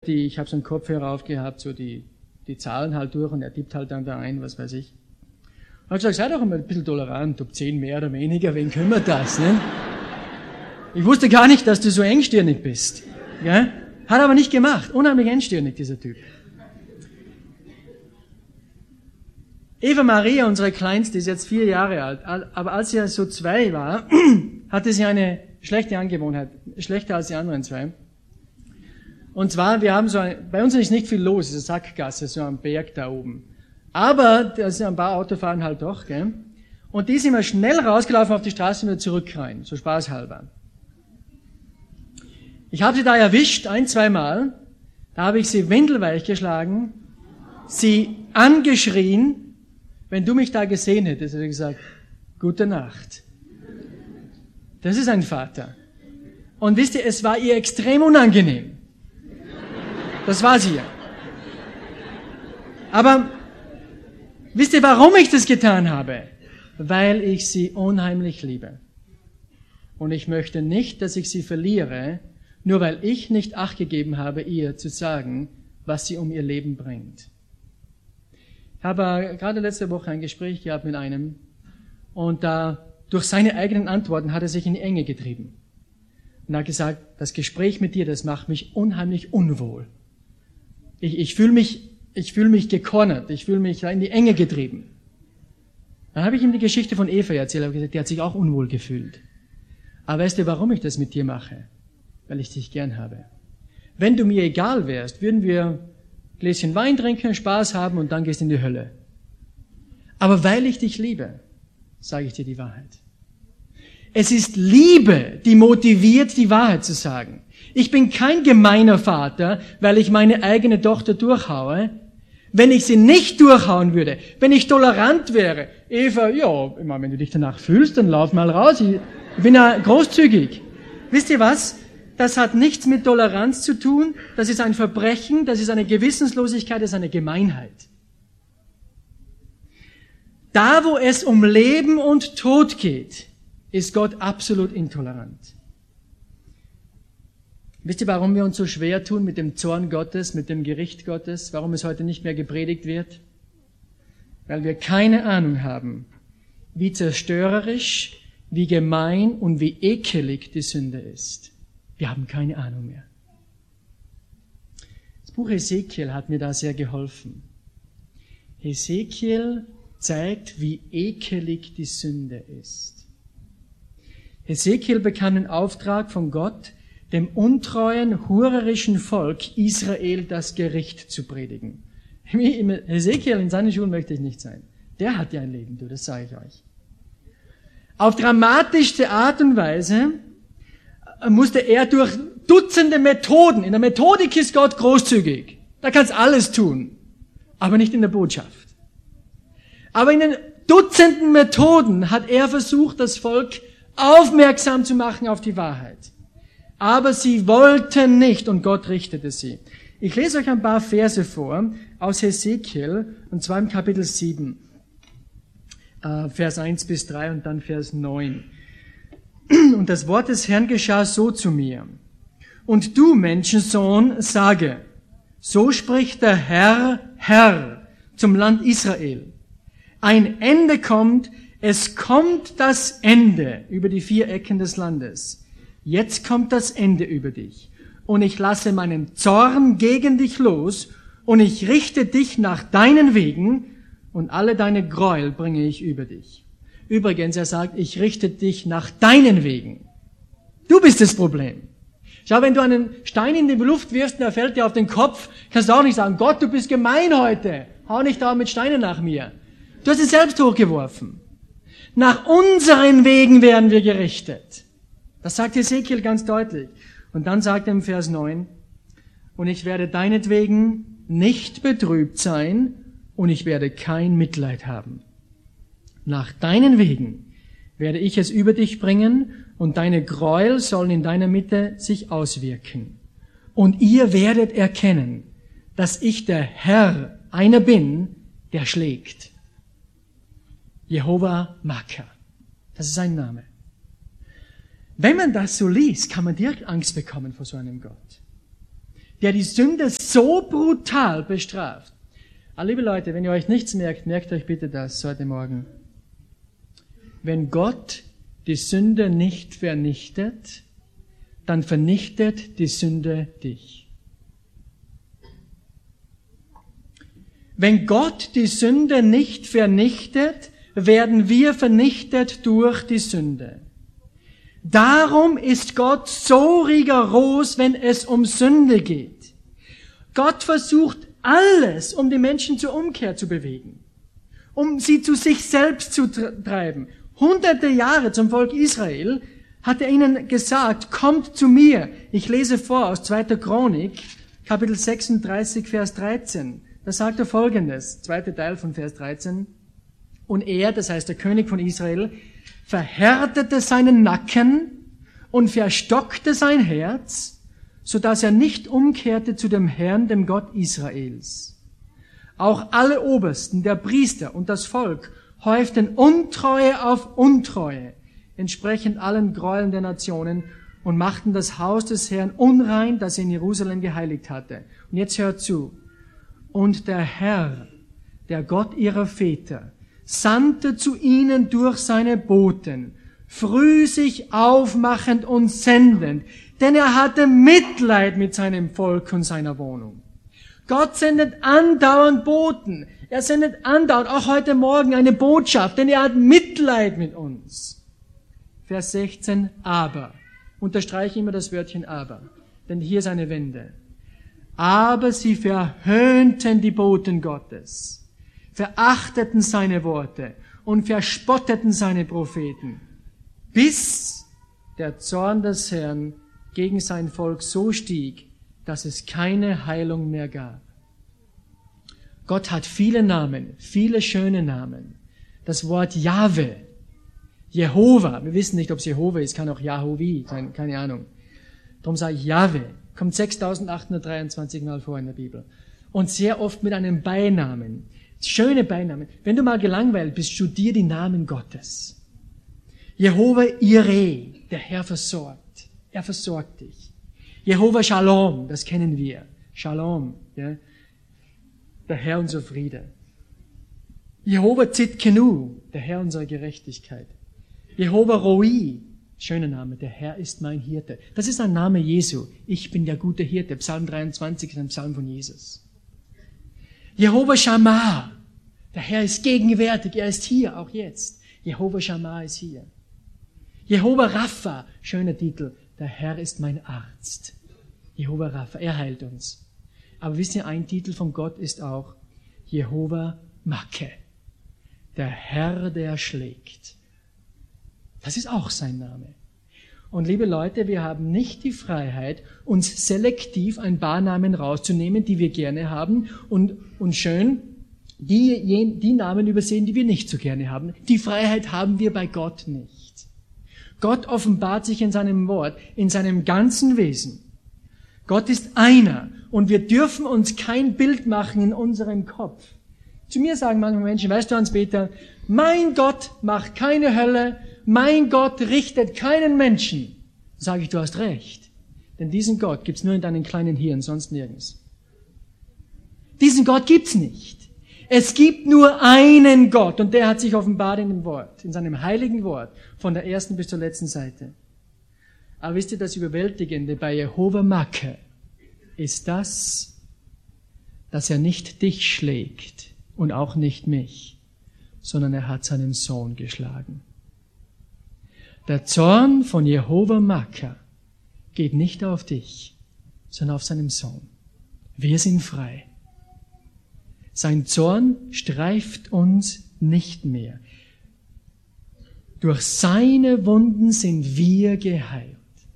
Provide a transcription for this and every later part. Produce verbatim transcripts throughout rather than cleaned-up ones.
die, ich habe so einen Kopfhörer aufgehabt, so die, die Zahlen halt durch und er tippt halt dann da ein, was weiß ich. Und ich gesagt, sei doch immer ein bisschen tolerant, ob zehn mehr oder weniger, wen kümmert das, ne? Ich wusste gar nicht, dass du so engstirnig bist. Gell? Hat aber nicht gemacht. Unheimlich engstirnig, dieser Typ. Eva Maria, unsere Kleinste, ist jetzt vier Jahre alt. Aber als sie so zwei war, hatte sie eine schlechte Angewohnheit. Schlechter als die anderen zwei. Und zwar, wir haben so ein, bei uns ist nicht viel los, es ist eine Sackgasse, so am Berg da oben. Aber, da sind ein paar Autofahren halt doch, gell? Und die ist immer schnell rausgelaufen auf die Straße und wieder zurück rein, so spaßhalber. Ich habe sie da erwischt, ein, zweimal. Da habe ich sie windelweich geschlagen, sie angeschrien. Wenn du mich da gesehen hättest, hätte ich gesagt, gute Nacht. Das ist ein Vater. Und wisst ihr, es war ihr extrem unangenehm. Das war sie ja. Aber wisst ihr, warum ich das getan habe? Weil ich sie unheimlich liebe. Und ich möchte nicht, dass ich sie verliere, nur weil ich nicht Acht gegeben habe, ihr zu sagen, was sie um ihr Leben bringt. Ich habe gerade letzte Woche ein Gespräch gehabt mit einem und da durch seine eigenen Antworten hat er sich in die Enge getrieben. Und er hat gesagt, das Gespräch mit dir, das macht mich unheimlich unwohl. Ich, ich fühle mich, ich fühle mich gecornert, ich fühle mich in die Enge getrieben. Dann habe ich ihm die Geschichte von Eva erzählt, habe gesagt, die hat sich auch unwohl gefühlt. Aber weißt du, warum ich das mit dir mache? Weil ich dich gern habe. Wenn du mir egal wärst, würden wir ein Gläschen Wein trinken, Spaß haben und dann gehst du in die Hölle. Aber weil ich dich liebe, sage ich dir die Wahrheit. Es ist Liebe, die motiviert, die Wahrheit zu sagen. Ich bin kein gemeiner Vater, weil ich meine eigene Tochter durchhaue. Wenn ich sie nicht durchhauen würde, wenn ich tolerant wäre, Eva, ja, immer wenn du dich danach fühlst, dann lauf mal raus. Ich bin ja großzügig. Wisst ihr was? Das hat nichts mit Toleranz zu tun. Das ist ein Verbrechen, das ist eine Gewissenslosigkeit, das ist eine Gemeinheit. Da, wo es um Leben und Tod geht, ist Gott absolut intolerant. Wisst ihr, warum wir uns so schwer tun mit dem Zorn Gottes, mit dem Gericht Gottes, warum es heute nicht mehr gepredigt wird? Weil wir keine Ahnung haben, wie zerstörerisch, wie gemein und wie ekelig die Sünde ist. Wir haben keine Ahnung mehr. Das Buch Hesekiel hat mir da sehr geholfen. Hesekiel zeigt, wie ekelig die Sünde ist. Hesekiel bekam den Auftrag von Gott, dem untreuen, hurerischen Volk Israel das Gericht zu predigen. Hesekiel in seinen Schulen möchte ich nicht sein. Der hat ja ein Leben, du, das sage ich euch. Auf dramatischste Art und Weise musste er durch Dutzende Methoden, in der Methodik ist Gott großzügig, da kannst alles tun, aber nicht in der Botschaft. Aber in den Dutzenden Methoden hat er versucht, das Volk aufmerksam zu machen auf die Wahrheit. Aber sie wollten nicht und Gott richtete sie. Ich lese euch ein paar Verse vor aus Hesekiel, und zwar im Kapitel sieben, Vers eins bis drei und dann Vers neun. Und das Wort des Herrn geschah so zu mir. Und du, Menschensohn, sage, so spricht der Herr, Herr, zum Land Israel. Ein Ende kommt, es kommt das Ende über die vier Ecken des Landes. Jetzt kommt das Ende über dich. Und ich lasse meinen Zorn gegen dich los und ich richte dich nach deinen Wegen und alle deine Gräuel bringe ich über dich. Übrigens, er sagt, ich richte dich nach deinen Wegen. Du bist das Problem. Schau, wenn du einen Stein in die Luft wirfst und er fällt dir auf den Kopf, kannst du auch nicht sagen, Gott, du bist gemein heute. Hau nicht da mit Steinen nach mir. Du hast es selbst hochgeworfen. Nach unseren Wegen werden wir gerichtet. Das sagt Hesekiel ganz deutlich. Und dann sagt er im Vers neun, und ich werde deinetwegen nicht betrübt sein und ich werde kein Mitleid haben. Nach deinen Wegen werde ich es über dich bringen und deine Gräuel sollen in deiner Mitte sich auswirken. Und ihr werdet erkennen, dass ich der Herr einer bin, der schlägt. Jehova Maka. Das ist sein Name. Wenn man das so liest, kann man direkt Angst bekommen vor so einem Gott. der die Sünde so brutal bestraft. Aber liebe Leute, wenn ihr euch nichts merkt, merkt euch bitte das heute Morgen. Wenn Gott die Sünde nicht vernichtet, dann vernichtet die Sünde dich. Wenn Gott die Sünde nicht vernichtet, werden wir vernichtet durch die Sünde. Darum ist Gott so rigoros, wenn es um Sünde geht. Gott versucht alles, um die Menschen zur Umkehr zu bewegen, um sie zu sich selbst zu treiben. Hunderte Jahre zum Volk Israel hat er ihnen gesagt, kommt zu mir. Ich lese vor aus zweiter Chronik, Kapitel sechsunddreißig, Vers dreizehn. Da sagt er Folgendes, zweiter Teil von Vers dreizehn. Und er, das heißt der König von Israel, verhärtete seinen Nacken und verstockte sein Herz, so dass er nicht umkehrte zu dem Herrn, dem Gott Israels. Auch alle Obersten, der Priester und das Volk häuften Untreue auf Untreue, entsprechend allen Gräueln der Nationen, und machten das Haus des Herrn unrein, das er in Jerusalem geheiligt hatte. Und jetzt hört zu. Und der Herr, der Gott ihrer Väter, sandte zu ihnen durch seine Boten, früh sich aufmachend und sendend, denn er hatte Mitleid mit seinem Volk und seiner Wohnung. Gott sendet andauernd Boten. Er sendet andauernd, auch heute Morgen, eine Botschaft, denn er hat Mitleid mit uns. Vers sechzehn, aber. Unterstreiche immer das Wörtchen aber, denn hier ist eine Wende. Aber sie verhöhnten die Boten Gottes, verachteten seine Worte und verspotteten seine Propheten, bis der Zorn des Herrn gegen sein Volk so stieg, dass es keine Heilung mehr gab. Gott hat viele Namen, viele schöne Namen. Das Wort Jahwe, Jehova, wir wissen nicht, ob es Jehova ist, kann auch Jahovi sein, keine Ahnung. Darum sage ich Jahwe, kommt sechstausendachthundertdreiundzwanzig Mal vor in der Bibel. Und sehr oft mit einem Beinamen. Schöne Beinamen. Wenn du mal gelangweilt bist, studier die Namen Gottes. Jehova Ireh, der Herr versorgt. Er versorgt dich. Jehova Shalom, das kennen wir. Shalom, ja. Der Herr unser Friede. Jehova Tzidkenu, der Herr unserer Gerechtigkeit. Jehova Roi, schöner Name, der Herr ist mein Hirte. Das ist ein Name Jesu. Ich bin der gute Hirte. Psalm dreiundzwanzig ist ein Psalm von Jesus. Jehova Shammah, der Herr ist gegenwärtig, er ist hier, auch jetzt. Jehova Shammah ist hier. Jehova Rapha, schöner Titel, der Herr ist mein Arzt. Jehova Rapha, er heilt uns. Aber wisst ihr, ein Titel von Gott ist auch Jehova Makke, der Herr, der schlägt. Das ist auch sein Name. Und liebe Leute, wir haben nicht die Freiheit, uns selektiv ein paar Namen rauszunehmen, die wir gerne haben, und, und schön die, die Namen übersehen, die wir nicht so gerne haben. Die Freiheit haben wir bei Gott nicht. Gott offenbart sich in seinem Wort, in seinem ganzen Wesen. Gott ist einer, und wir dürfen uns kein Bild machen in unserem Kopf. Zu mir sagen manche Menschen, weißt du, Hans-Peter, mein Gott macht keine Hölle, mein Gott richtet keinen Menschen. Sage ich, du hast recht. Denn diesen Gott gibt's nur in deinen kleinen Hirn, sonst nirgends. Diesen Gott gibt's nicht. Es gibt nur einen Gott, und der hat sich offenbart in dem Wort, in seinem heiligen Wort, von der ersten bis zur letzten Seite. Aber wisst ihr, das Überwältigende bei Jehova Makke ist das, dass er nicht dich schlägt und auch nicht mich, sondern er hat seinen Sohn geschlagen. Der Zorn von Jehova Makke geht nicht auf dich, sondern auf seinen Sohn. Wir sind frei. Sein Zorn streift uns nicht mehr. Durch seine Wunden sind wir geheilt.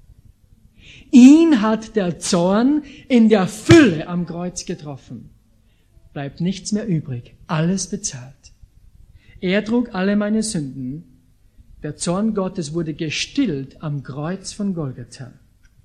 Ihn hat der Zorn in der Fülle am Kreuz getroffen. Bleibt nichts mehr übrig. Alles bezahlt. Er trug alle meine Sünden. Der Zorn Gottes wurde gestillt am Kreuz von Golgatha.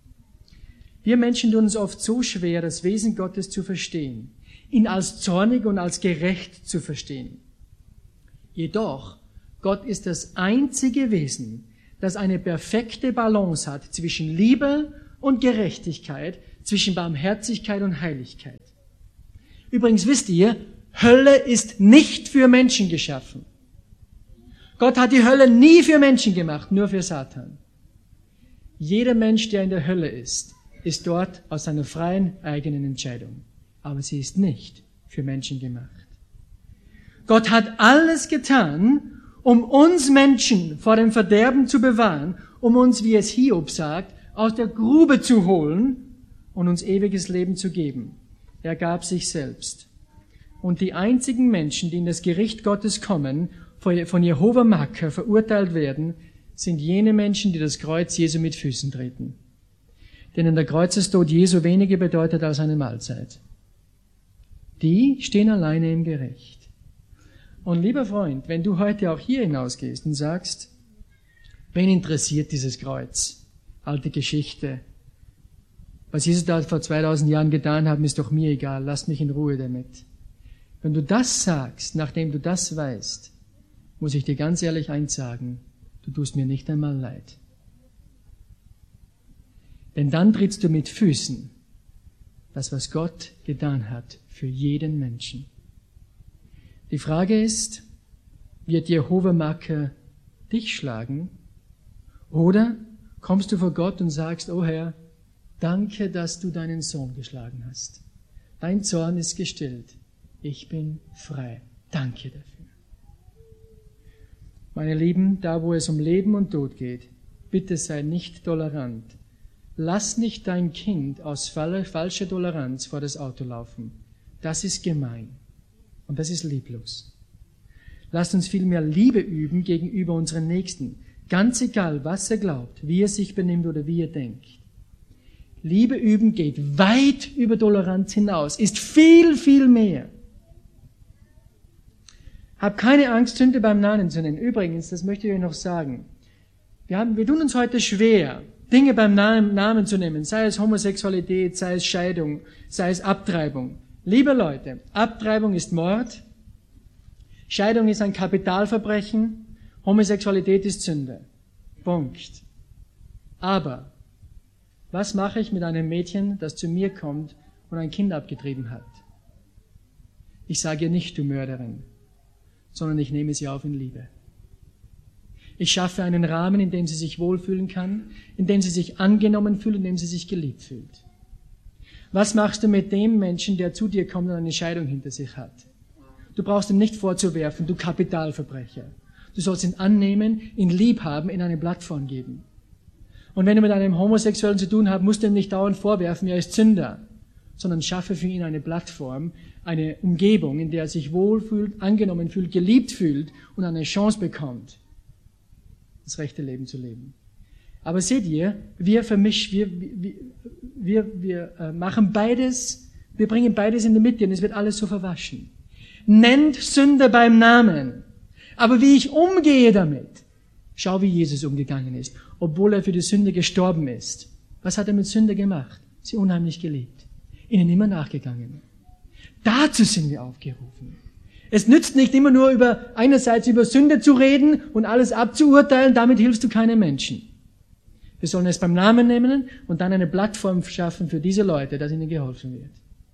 Wir Menschen tun uns oft so schwer, das Wesen Gottes zu verstehen, ihn als zornig und als gerecht zu verstehen. Jedoch, Gott ist das einzige Wesen, das eine perfekte Balance hat zwischen Liebe und Gerechtigkeit, zwischen Barmherzigkeit und Heiligkeit. Übrigens wisst ihr, Hölle ist nicht für Menschen geschaffen. Gott hat die Hölle nie für Menschen gemacht, nur für Satan. Jeder Mensch, der in der Hölle ist, ist dort aus seiner freien eigenen Entscheidung. Aber sie ist nicht für Menschen gemacht. Gott hat alles getan, um uns Menschen vor dem Verderben zu bewahren, um uns, wie es Hiob sagt, aus der Grube zu holen und uns ewiges Leben zu geben. Er gab sich selbst. Und die einzigen Menschen, die in das Gericht Gottes kommen, von Jehova Makka verurteilt werden, sind jene Menschen, die das Kreuz Jesu mit Füßen treten. Denen der Kreuzestod Jesu weniger bedeutet als eine Mahlzeit. Die stehen alleine im Gericht. Und lieber Freund, wenn du heute auch hier hinausgehst und sagst, wen interessiert dieses Kreuz? Alte Geschichte. Was Jesus da vor zweitausend Jahren getan hat, ist doch mir egal. Lass mich in Ruhe damit. Wenn du das sagst, nachdem du das weißt, muss ich dir ganz ehrlich eins sagen, du tust mir nicht einmal leid. Denn dann trittst du mit Füßen das, was Gott getan hat, für jeden Menschen. Die Frage ist, wird Jehova Makka dich schlagen? Oder kommst du vor Gott und sagst, oh Herr, danke, dass du deinen Sohn geschlagen hast. Dein Zorn ist gestillt. Ich bin frei. Danke dafür. Meine Lieben, da wo es um Leben und Tod geht, bitte sei nicht tolerant. Lass nicht dein Kind aus falscher Toleranz vor das Auto laufen. Das ist gemein und das ist lieblos. Lasst uns vielmehr Liebe üben gegenüber unseren Nächsten, ganz egal, was er glaubt, wie er sich benimmt oder wie er denkt. Liebe üben geht weit über Toleranz hinaus, ist viel, viel mehr. Hab keine Angst, Sünde beim Namen zu nennen. Übrigens, das möchte ich euch noch sagen. Wir, haben, wir tun uns heute schwer, Dinge beim Namen, Namen zu nehmen, sei es Homosexualität, sei es Scheidung, sei es Abtreibung. Liebe Leute, Abtreibung ist Mord, Scheidung ist ein Kapitalverbrechen, Homosexualität ist Sünde. Punkt. Aber was mache ich mit einem Mädchen, das zu mir kommt und ein Kind abgetrieben hat? Ich sage ihr nicht, du Mörderin, sondern ich nehme sie auf in Liebe. Ich schaffe einen Rahmen, in dem sie sich wohlfühlen kann, in dem sie sich angenommen fühlt, in dem sie sich geliebt fühlt. Was machst du mit dem Menschen, der zu dir kommt und eine Scheidung hinter sich hat? Du brauchst ihm nicht vorzuwerfen, du Kapitalverbrecher. Du sollst ihn annehmen, ihn lieb haben, in eine Plattform geben. Und wenn du mit einem Homosexuellen zu tun hast, musst du ihm nicht dauernd vorwerfen, er ist Sünder, sondern schaffe für ihn eine Plattform, eine Umgebung, in der er sich wohlfühlt, angenommen fühlt, geliebt fühlt und eine Chance bekommt, das rechte Leben zu leben. Aber seht ihr, wir vermischen, wir, wir, wir, wir äh, machen beides, wir bringen beides in die Mitte und es wird alles so verwaschen. Nennt Sünde beim Namen. Aber wie ich umgehe damit, schau, wie Jesus umgegangen ist, obwohl er für die Sünde gestorben ist. Was hat er mit Sünde gemacht? Sie unheimlich geliebt. Ihnen immer nachgegangen. Dazu sind wir aufgerufen. Es nützt nicht immer nur über, einerseits über Sünde zu reden und alles abzuurteilen, damit hilfst du keinem Menschen. Wir sollen es beim Namen nehmen und dann eine Plattform schaffen für diese Leute, dass ihnen geholfen wird.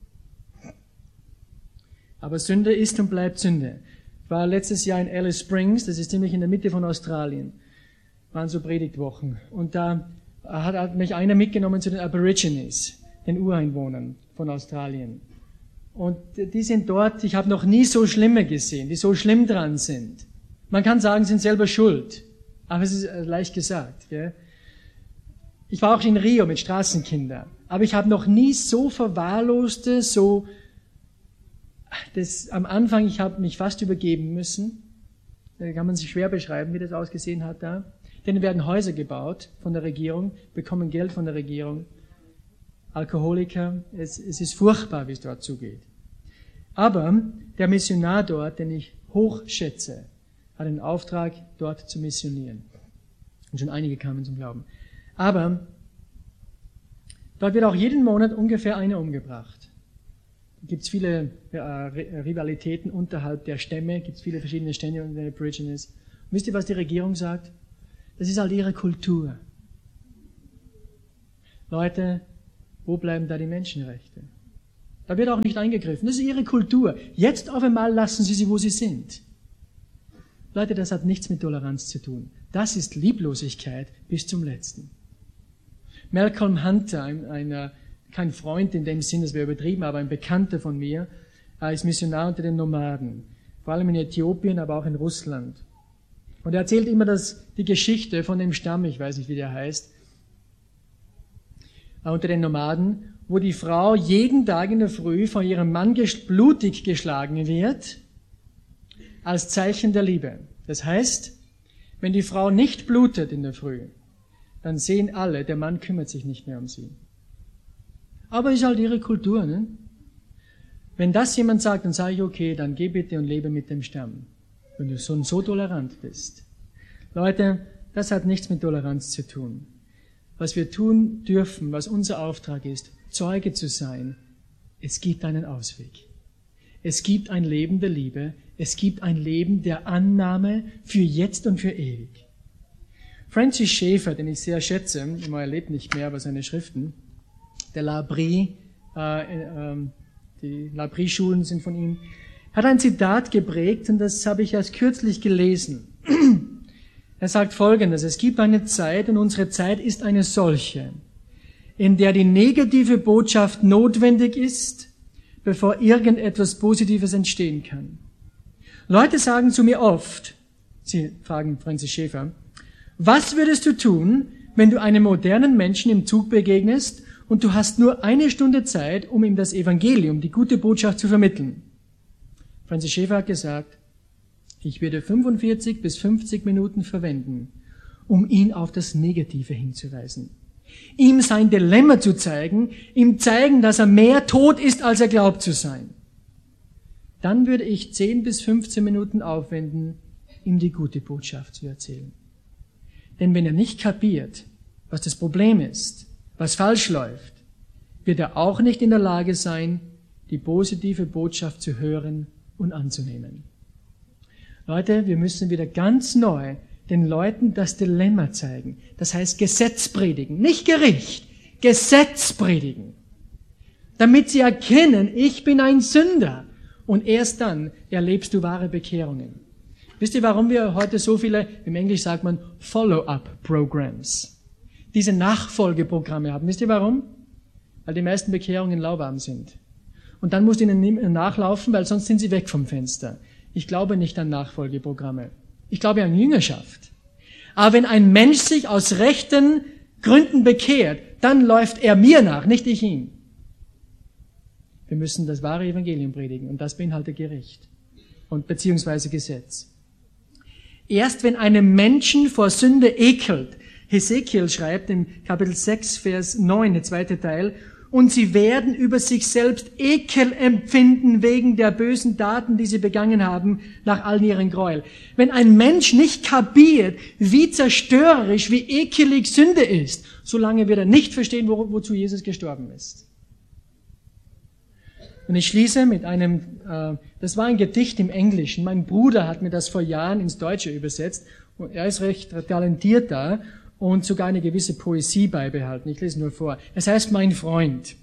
Aber Sünde ist und bleibt Sünde. Ich war letztes Jahr in Alice Springs, das ist ziemlich in der Mitte von Australien. Waren so Predigtwochen. Und da hat, hat mich einer mitgenommen zu den Aborigines, den Ureinwohnern von Australien. Und die sind dort, ich habe noch nie so Schlimme gesehen, die so schlimm dran sind. Man kann sagen, sie sind selber schuld. Aber es ist leicht gesagt. Gell? Ich war auch in Rio mit Straßenkindern. Aber ich habe noch nie so verwahrloste, so... Das, am Anfang, ich habe mich fast übergeben müssen. Da kann man sich schwer beschreiben, wie das ausgesehen hat da. Denen werden Häuser gebaut von der Regierung, bekommen Geld von der Regierung. Alkoholiker, es, es ist furchtbar, wie es dort zugeht. Aber der Missionar dort, den ich hochschätze, hat den Auftrag, dort zu missionieren. Und schon einige kamen zum Glauben. Aber dort wird auch jeden Monat ungefähr einer umgebracht. Gibt es viele äh, Rivalitäten unterhalb der Stämme, gibt es viele verschiedene Stämme unter den Aborigines. Und wisst ihr, was die Regierung sagt? Das ist halt ihre Kultur. Leute, Wo bleiben da die Menschenrechte? Da wird auch nicht eingegriffen. Das ist ihre Kultur. Jetzt auf einmal lassen sie sie, wo sie sind. Leute, das hat nichts mit Toleranz zu tun. Das ist Lieblosigkeit bis zum Letzten. Malcolm Hunter, ein, ein, kein Freund in dem Sinn, das wäre übertrieben, aber ein Bekannter von mir, er ist Missionar unter den Nomaden, vor allem in Äthiopien, aber auch in Russland. Und er erzählt immer das, die Geschichte von dem Stamm, ich weiß nicht, wie der heißt, unter den Nomaden, wo die Frau jeden Tag in der Früh von ihrem Mann blutig geschlagen wird, als Zeichen der Liebe. Das heißt, wenn die Frau nicht blutet in der Früh, dann sehen alle, der Mann kümmert sich nicht mehr um sie. Aber ist halt ihre Kultur, ne? Wenn das jemand sagt, dann sage ich, okay, dann geh bitte und lebe mit dem Stamm, wenn du so, so tolerant bist. Leute, das hat nichts mit Toleranz zu tun. Was wir tun dürfen, was unser Auftrag ist, Zeuge zu sein, es gibt einen Ausweg. Es gibt ein Leben der Liebe, es gibt ein Leben der Annahme für jetzt und für ewig. Francis Schaeffer, den ich sehr schätze, er lebt nicht mehr, aber seine Schriften, der L'Abri, äh, äh, die L'Abri-Schulen sind von ihm, hat ein Zitat geprägt und das habe ich erst kürzlich gelesen. Er sagt Folgendes: Es gibt eine Zeit und unsere Zeit ist eine solche, in der die negative Botschaft notwendig ist, bevor irgendetwas Positives entstehen kann. Leute sagen zu mir oft, sie fragen Francis Schaeffer, was würdest du tun, wenn du einem modernen Menschen im Zug begegnest und du hast nur eine Stunde Zeit, um ihm das Evangelium, die gute Botschaft zu vermitteln? Francis Schaeffer hat gesagt, ich werde fünfundvierzig bis fünfzig Minuten verwenden, um ihn auf das Negative hinzuweisen. Ihm sein Dilemma zu zeigen, ihm zeigen, dass er mehr tot ist, als er glaubt zu sein. Dann würde ich zehn bis fünfzehn Minuten aufwenden, ihm die gute Botschaft zu erzählen. Denn wenn er nicht kapiert, was das Problem ist, was falsch läuft, wird er auch nicht in der Lage sein, die positive Botschaft zu hören und anzunehmen. Leute, wir müssen wieder ganz neu den Leuten das Dilemma zeigen. Das heißt Gesetz predigen, nicht Gericht, Gesetz predigen. Damit sie erkennen, ich bin ein Sünder. Und erst dann erlebst du wahre Bekehrungen. Wisst ihr, warum wir heute so viele, im Englisch sagt man Follow-up-Programs, diese Nachfolgeprogramme haben? Wisst ihr warum? Weil die meisten Bekehrungen lauwarm sind. Und dann musst du ihnen nachlaufen, weil sonst sind sie weg vom Fenster. Ich glaube nicht an Nachfolgeprogramme. Ich glaube an Jüngerschaft. Aber wenn ein Mensch sich aus rechten Gründen bekehrt, dann läuft er mir nach, nicht ich ihm. Wir müssen das wahre Evangelium predigen und das beinhaltet Gericht und beziehungsweise Gesetz. Erst wenn einem Menschen vor Sünde ekelt, Hesekiel schreibt im Kapitel sechs, Vers neun, der zweite Teil, und sie werden über sich selbst Ekel empfinden wegen der bösen Taten, die sie begangen haben, nach all ihren Gräuel. Wenn ein Mensch nicht kapiert, wie zerstörerisch, wie ekelig Sünde ist, solange wird er nicht verstehen, wo, wozu Jesus gestorben ist. Und ich schließe mit einem, äh, das war ein Gedicht im Englischen. Mein Bruder hat mir das vor Jahren ins Deutsche übersetzt. Und er ist recht talentiert da und sogar eine gewisse Poesie beibehalten. Ich lese nur vor. Es heißt, mein Freund.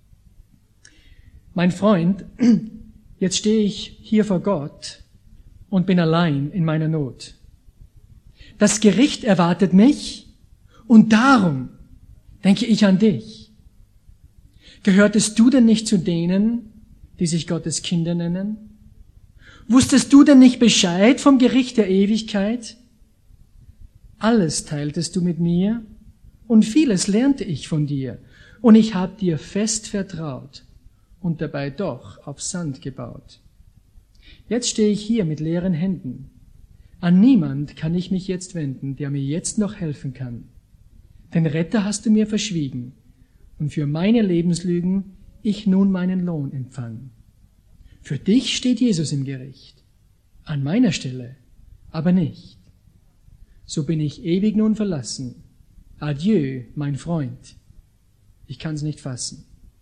Mein Freund, jetzt stehe ich hier vor Gott und bin allein in meiner Not. Das Gericht erwartet mich und darum denke ich an dich. Gehörtest du denn nicht zu denen, die sich Gottes Kinder nennen? Wusstest du denn nicht Bescheid vom Gericht der Ewigkeit? Alles teiltest du mit mir und vieles lernte ich von dir und ich habe dir fest vertraut und dabei doch auf Sand gebaut. Jetzt stehe ich hier mit leeren Händen. An niemand kann ich mich jetzt wenden, der mir jetzt noch helfen kann. Den Retter hast du mir verschwiegen und für meine Lebenslügen ich nun meinen Lohn empfange. Für dich steht Jesus im Gericht, an meiner Stelle aber nicht. So bin ich ewig nun verlassen. Adieu, mein Freund. Ich kann's nicht fassen.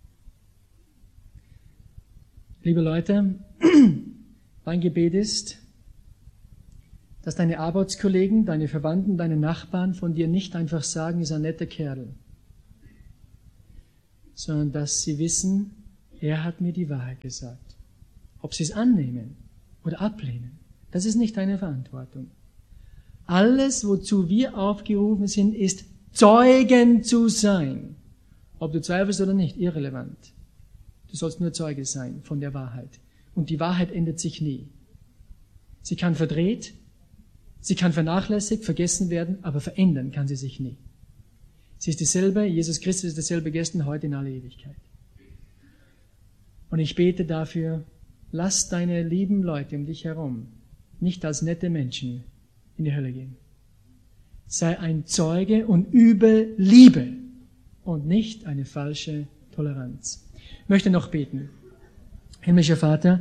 Liebe Leute, mein Gebet ist, dass deine Arbeitskollegen, deine Verwandten, deine Nachbarn von dir nicht einfach sagen, ist ein netter Kerl. sondern dass sie wissen, er hat mir die Wahrheit gesagt. Ob sie es annehmen oder ablehnen, das ist nicht deine Verantwortung. Alles, wozu wir aufgerufen sind, ist Zeugen zu sein. Ob du zweifelst oder nicht, irrelevant. Du sollst nur Zeuge sein von der Wahrheit. Und die Wahrheit ändert sich nie. Sie kann verdreht, sie kann vernachlässigt, vergessen werden, aber verändern kann sie sich nie. Sie ist dieselbe, Jesus Christus ist dasselbe gestern, heute in aller Ewigkeit. Und ich bete dafür, lass deine lieben Leute um dich herum nicht als nette Menschen in die Hölle gehen. Sei ein Zeuge und übe Liebe und nicht eine falsche Toleranz. Ich möchte noch beten. Himmlischer Vater,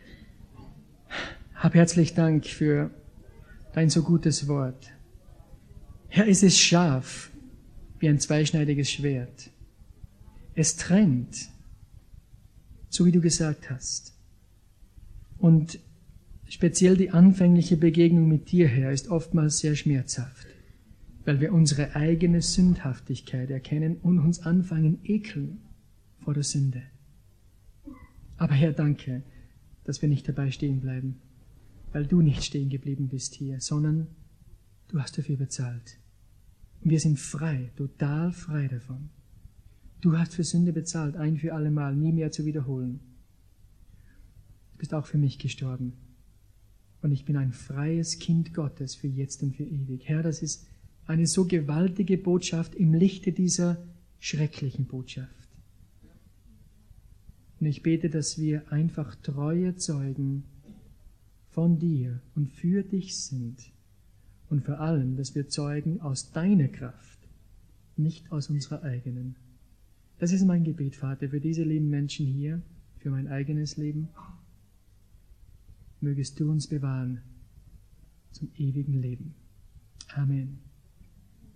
hab herzlich Dank für dein so gutes Wort. Herr, es ist scharf wie ein zweischneidiges Schwert. Es trennt, so wie du gesagt hast. Und speziell die anfängliche Begegnung mit dir, Herr, ist oftmals sehr schmerzhaft, weil wir unsere eigene Sündhaftigkeit erkennen und uns anfangen ekeln vor der Sünde. Aber Herr, danke, dass wir nicht dabei stehen bleiben, weil du nicht stehen geblieben bist hier, sondern du hast dafür bezahlt. Und wir sind frei, total frei davon. Du hast für Sünde bezahlt, ein für alle Mal, nie mehr zu wiederholen. Du bist auch für mich gestorben. Und ich bin ein freies Kind Gottes für jetzt und für ewig. Herr, das ist eine so gewaltige Botschaft im Lichte dieser schrecklichen Botschaft. Und ich bete, dass wir einfach treue Zeugen von dir und für dich sind. Und vor allem, dass wir Zeugen aus deiner Kraft, nicht aus unserer eigenen. Das ist mein Gebet, Vater, für diese lieben Menschen hier, für mein eigenes Leben. Mögest du uns bewahren zum ewigen Leben. Amen.